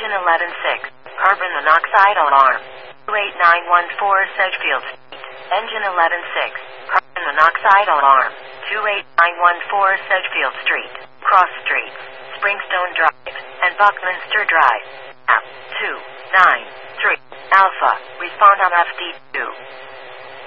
Engine 116. Carbon monoxide alarm. 28914 Sedgefield Street. Engine 116. Carbon monoxide alarm. 28914 Sedgefield Street. Cross Streets, Springstone Drive, and Buckminster Drive. App 293 Alpha. Respond on FD2.